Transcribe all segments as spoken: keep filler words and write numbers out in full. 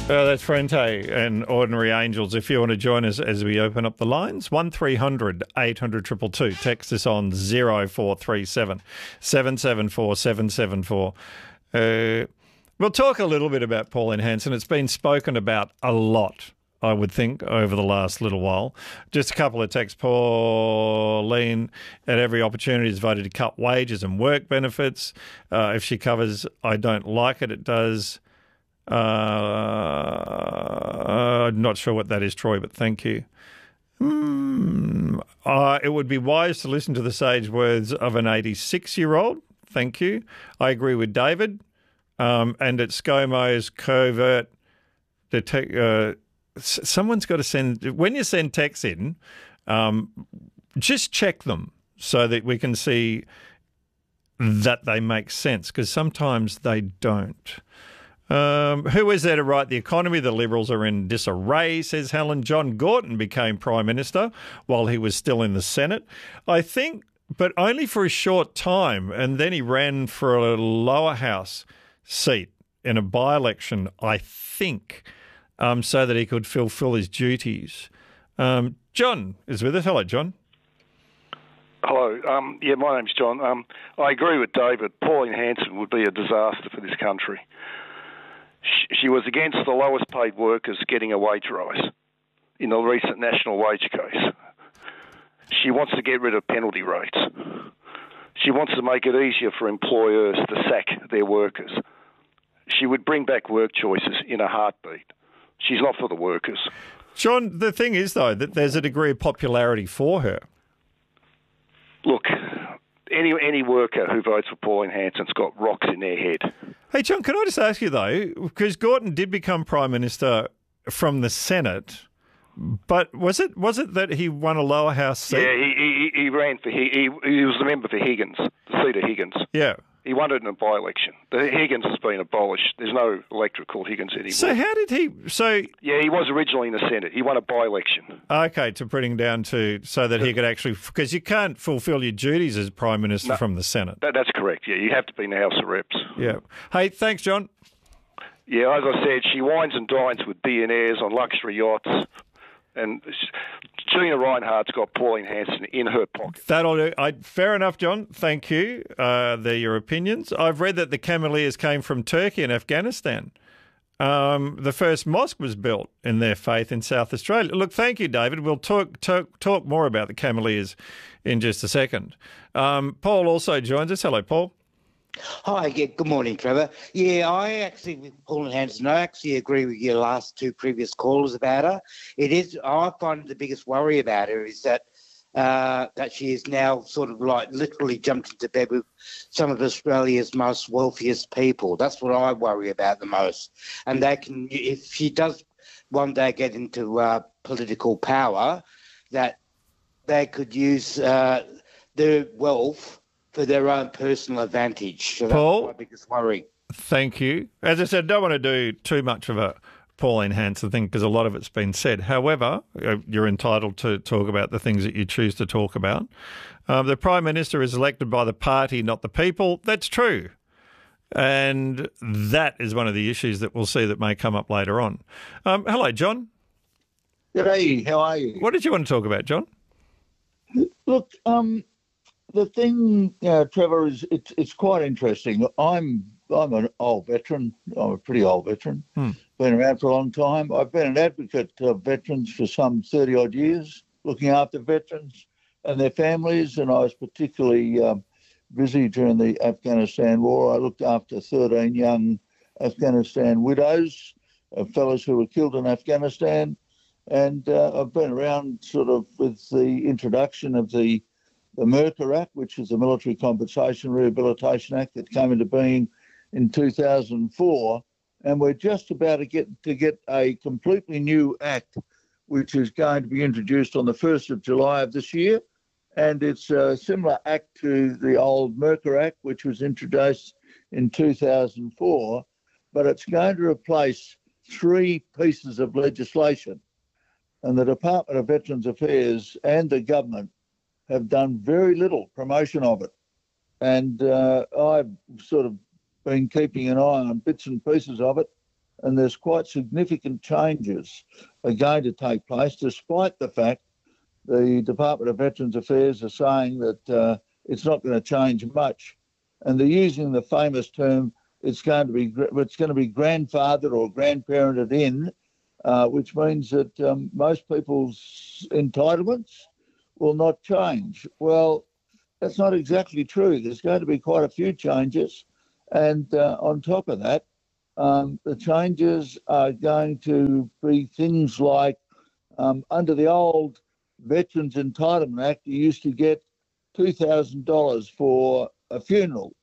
Uh, that's Frente and Ordinary Angels. If you want to join us as we open up the lines, one three hundred eight hundred two two two. Text us on zero four three seven seven seven four seven seven four. Uh, we'll talk a little bit about Pauline Hanson. It's been spoken about a lot, I would think, over the last little while. Just a couple of texts. Pauline, at every opportunity, has voted to cut wages and work benefits. Uh, if she covers I don't like it, it does. Uh, I'm not sure what that is, Troy, but thank you. Hmm. Uh, it would be wise to listen to the sage words of an eighty-six-year-old. Thank you. I agree with David. Um, and at ScoMo's covert, detect, uh, someone's got to send, when you send texts in, um, just check them so that we can see that they make sense, because sometimes they don't. Um, who is there to write the economy? The Liberals are in disarray, says Helen. John Gorton became Prime Minister while he was still in the Senate, I think, but only for a short time. And then he ran for a lower house seat in a by-election, I think, um, so that he could fulfil his duties. Um, John is with us. Hello, John. Hello. Um, yeah, my name's John. Um, I agree with David. Pauline Hanson would be a disaster for this country. She was against the lowest paid workers getting a wage rise in the recent national wage case. She wants to get rid of penalty rates. She wants to make it easier for employers to sack their workers. She would bring back work choices in a heartbeat. She's not for the workers. John, the thing is, though, that there's a degree of popularity for her. Look, any any worker who votes for Pauline Hanson's got rocks in their head. Hey, John, can I just ask you, though, because Gorton did become Prime Minister from the Senate, but was it was it that he won a lower house seat? Yeah, he he, he ran for, he, he he was the member for Higgins, the seat of Higgins. Yeah. He won it in a by-election. The Higgins has been abolished. There's no electorate called Higgins anymore. So how did he... So yeah, he was originally in the Senate. He won a by-election. Okay, to bring down to... So that he could actually... Because you can't fulfil your duties as Prime Minister no, from the Senate. That, that's correct, yeah. You have to be in the House of Reps. Yeah. Hey, thanks, John. Yeah, as I said, she wines and dines with billionaires on luxury yachts. And Gina Rinehart's got Pauline Hanson in her pocket. That'll do. I, fair enough, John. Thank you. Uh, they're your opinions. I've read that the Cameleers came from Turkey and Afghanistan. Um, the first mosque was built in their faith in South Australia. Look, thank you, David. We'll talk talk, talk more about the Cameleers in just a second. Um, Paul also joins us. Hello, Paul. Hi, yeah, good morning, Trevor. Yeah, I actually, with Pauline Hanson, I actually agree with your last two previous callers about her. It is, I find the biggest worry about her is that uh, that she is now sort of like literally jumped into bed with some of Australia's most wealthiest people. That's what I worry about the most. And that can, if she does one day get into uh, political power, that they could use uh, their wealth for their own personal advantage. So Paul, that's my biggest worry. Thank you. As I said, I don't want to do too much of a Pauline Hanson thing because a lot of it's been said. However, you're entitled to talk about the things that you choose to talk about. Um, the Prime Minister is elected by the party, not the people. That's true. And that is one of the issues that we'll see that may come up later on. Um, hello, John. G'day, how are you? What did you want to talk about, John? Look, um... the thing, uh, Trevor, is it's it's quite interesting. I'm I'm an old veteran. I'm a pretty old veteran. Hmm. Been around for a long time. I've been an advocate of veterans for some thirty odd years, looking after veterans and their families. And I was particularly um, busy during the Afghanistan war. I looked after thirteen young Afghanistan widows, uh, fellows who were killed in Afghanistan. And uh, I've been around sort of with the introduction of the the Mercer Act, which is the Military Compensation Rehabilitation Act that came into being in two thousand four, and we're just about to get to get a completely new act, which is going to be introduced on the first of July of this year, and it's a similar act to the old Mercer Act, which was introduced in two thousand four, but it's going to replace three pieces of legislation, and the Department of Veterans Affairs and the government have done very little promotion of it. And uh, I've sort of been keeping an eye on bits and pieces of it. and there's quite significant changes are going to take place, despite the fact the Department of Veterans Affairs are saying that uh, it's not going to change much. And they're using the famous term, it's going to be it's going to be grandfathered or grandparented in, uh, which means that um, most people's entitlements will not change. Well, that's not exactly true. There's going to be quite a few changes. And uh, on top of that, um, the changes are going to be things like um, under the old Veterans Entitlement Act, you used to get two thousand dollars for a funeral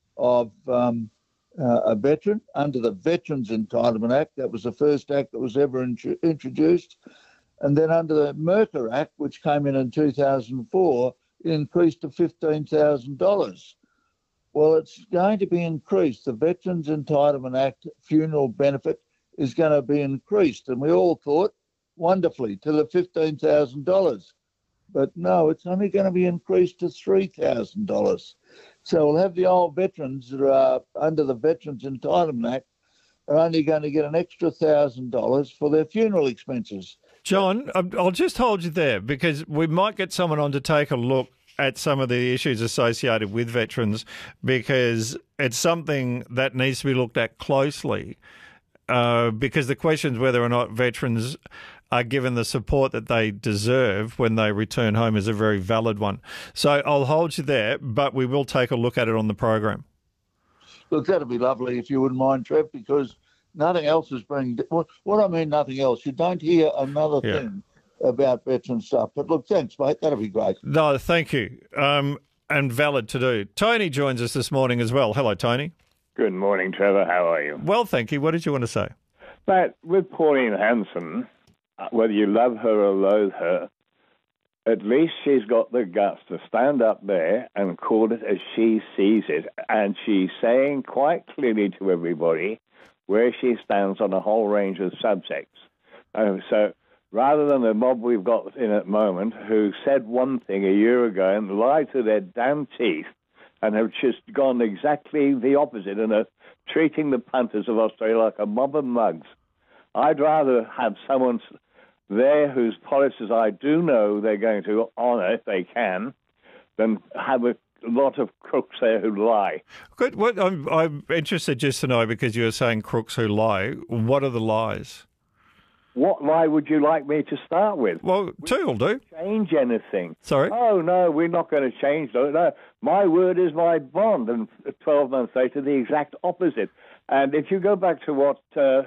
of um, uh, a veteran under the Veterans Entitlement Act. That was the first act that was ever int- introduced. And then under the Mercer Act, which came in in two thousand four, it increased to fifteen thousand dollars. Well, it's going to be increased. The Veterans Entitlement Act funeral benefit is going to be increased. And we all thought, wonderfully, to the fifteen thousand dollars. But no, it's only going to be increased to three thousand dollars. So we'll have the old veterans that are under the Veterans Entitlement Act are only going to get an extra one thousand dollars for their funeral expenses. John, I'll just hold you there because we might get someone on to take a look at some of the issues associated with veterans, because it's something that needs to be looked at closely, uh, because the question is whether or not veterans are given the support that they deserve when they return home is a very valid one. So I'll hold you there, but we will take a look at it on the program. Look, that'd be lovely if you wouldn't mind, Trev, because nothing else is being... What, what I mean, nothing else, you don't hear another Yeah. thing about veteran stuff. But look, thanks, mate. That'll be great. No, thank you. Um, and valid to do. Tony joins us this morning as well. Hello, Tony. Good morning, Trevor. How are you? Well, thank you. What did you want to say? But with Pauline Hanson, whether you love her or loathe her, at least she's got the guts to stand up there and call it as she sees it. And she's saying quite clearly to everybody where she stands on a whole range of subjects. Uh, so rather than the mob we've got in at the moment who said one thing a year ago and lied to their damn teeth and have just gone exactly the opposite and are treating the punters of Australia like a mob of mugs, I'd rather have someone there whose policies I do know they're going to honour if they can, than have a lot of crooks there who lie. Good. What, I'm, I'm interested just to know, because you were saying crooks who lie, what are the lies? What lie would you like me to start with? Well, two will do. Change anything. Sorry? Oh, no, we're not going to change. No, no, my word is my bond. And twelve months later, the exact opposite. And if you go back to what uh,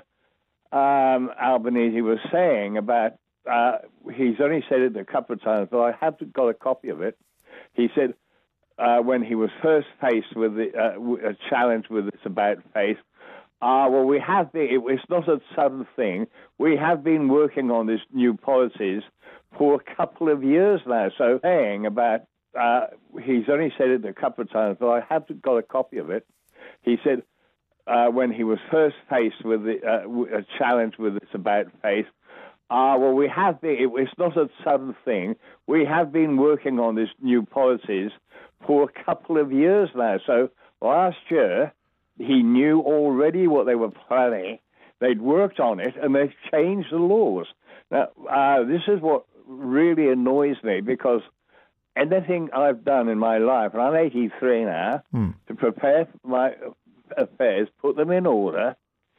um, Albanese was saying about, uh, he's only said it a couple of times, but I have got a copy of it. He said uh, when he was first faced with the, uh, a challenge with this about faith, Ah, uh, well, we have been, it, it's not a sudden thing. We have been working on these new policies for a couple of years now. So saying about, uh, he's only said it a couple of times, but I have got a copy of it. He said uh, when he was first faced with the, uh, a challenge with this about faith, Ah, uh, well, we have been, it, it's not a sudden thing. We have been working on these new policies for a couple of years now. So last year, he knew already what they were planning. They'd worked on it, and they've changed the laws. Now, uh, this is what really annoys me, because anything I've done in my life, and I'm eighty-three now, hmm. to prepare my affairs, put them in order,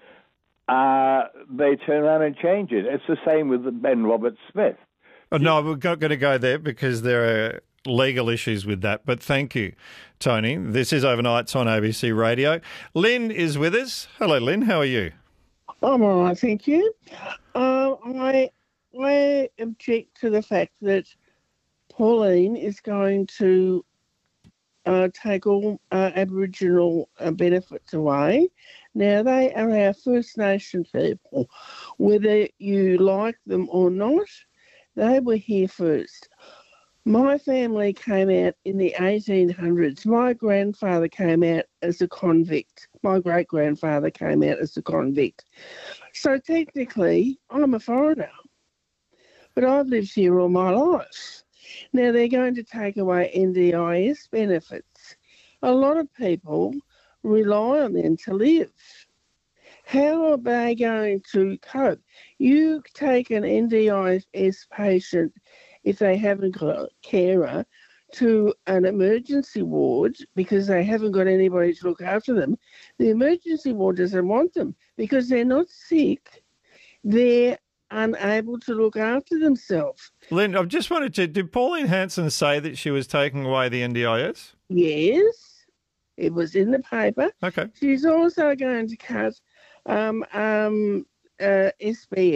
uh, they turn around and change it. It's the same with Ben Roberts-Smith. Oh, no, we're not going to go there because there are legal issues with that. But thank you, Tony. This is Overnights on A B C Radio. Lynn is with us. Hello, Lynn. How are you? I'm all right, thank you. Uh, I, I object to the fact that Pauline is going to uh, take all uh, Aboriginal uh, benefits away. Now, they are our First Nation people. Whether you like them or not, they were here first. My family came out in the eighteen hundreds. My grandfather came out as a convict. My great-grandfather came out as a convict. So technically, I'm a foreigner, but I've lived here all my life. Now, they're going to take away N D I S benefits. A lot of people rely on them to live. How are they going to cope? You take an N D I S patient, if they haven't got a carer, to an emergency ward because they haven't got anybody to look after them. The emergency ward doesn't want them because they're not sick. They're unable to look after themselves. Lynn, I just wanted to, did Pauline Hanson say that she was taking away the N D I S? Yes, it was in the paper. Okay. She's also going to cut um, um, uh, S B